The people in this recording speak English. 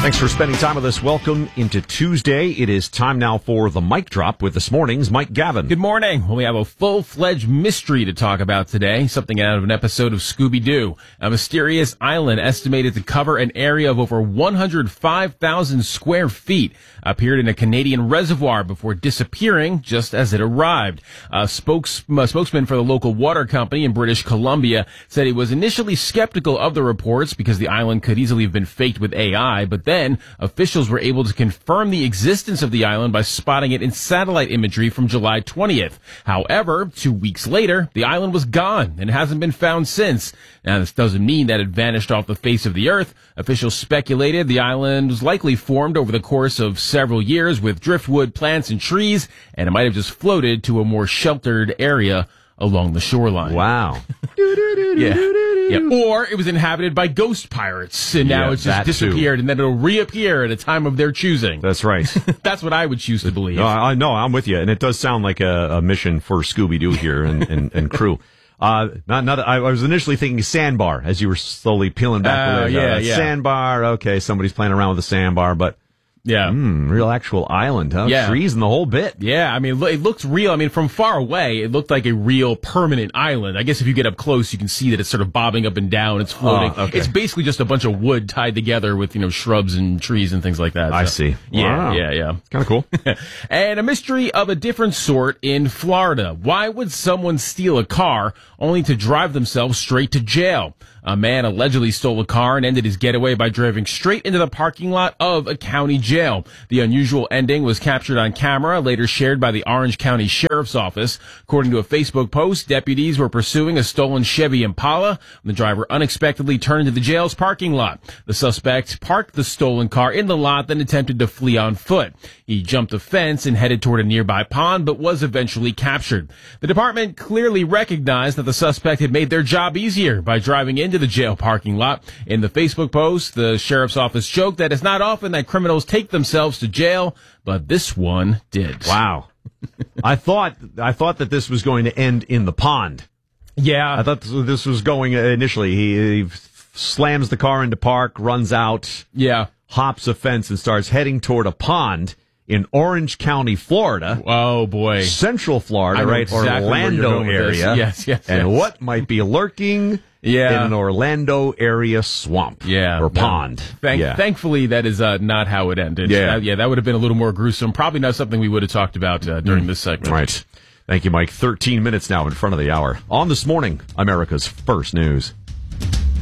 Thanks for spending time with us. Welcome into Tuesday. It is time now for the Mic Drop with this morning's Mike Gavin. Good morning. Well, we have a full-fledged mystery to talk about today, something out of an episode of Scooby-Doo. A mysterious island estimated to cover an area of over 105,000 square feet appeared in a Canadian reservoir before disappearing just as it arrived. A spokesman for the local water company in British Columbia said he was initially skeptical of the reports because the island could easily have been faked with AI, but then officials were able to confirm the existence of the island by spotting it in satellite imagery from July 20th. However, 2 weeks later, the island was gone and hasn't been found since. Now, this doesn't mean that it vanished off the face of the earth. Officials speculated the island was likely formed over the course of several years with driftwood, plants, and trees, and it might have just floated to a more sheltered area along the shoreline. Wow. Yeah. Or it was inhabited by ghost pirates, and now it's just disappeared, and then it'll reappear at a time of their choosing. That's right. That's what I would choose to believe. No, I'm with you, and it does sound like a mission for Scooby-Doo here and crew. I was initially thinking sandbar as you were slowly peeling back the lid. Sandbar, okay, somebody's playing around with a sandbar, but real actual island, huh? Yeah. Trees and the whole bit. Yeah, I mean, it looks real. I mean, from far away, it looked like a real permanent island. I guess if you get up close, you can see that it's sort of bobbing up and down. It's floating. Oh, okay. It's basically just a bunch of wood tied together with, shrubs and trees and things like that. I see. Yeah, Wow. yeah. Kind of cool. And a mystery of a different sort in Florida. Why would someone steal a car only to drive themselves straight to jail? A man allegedly stole a car and ended his getaway by driving straight into the parking lot of a county jail. The unusual ending was captured on camera, later shared by the Orange County Sheriff's Office. According to a Facebook post, deputies were pursuing a stolen Chevy Impala when the driver unexpectedly turned into the jail's parking lot. The suspect parked the stolen car in the lot, then attempted to flee on foot. He jumped a fence and headed toward a nearby pond, but was eventually captured. The department clearly recognized that the suspect had made their job easier by driving into the jail parking lot. In the Facebook post, the sheriff's office joked that it's not often that criminals take themselves to jail, but this one did. Wow. I thought that this was going to end in the pond. Yeah. I thought this was going initially. He slams the car into park, runs out, hops a fence, and starts heading toward a pond in Orange County, Florida. Oh, boy. Central Florida, right? Exactly Orlando area. Yes. And what might be lurking in an Orlando area swamp or pond. Thankfully, that is not how it ended. That would have been a little more gruesome. Probably not something we would have talked about during this segment. Right. Thank you, Mike. 13 minutes now in front of the hour. On This Morning, America's First News.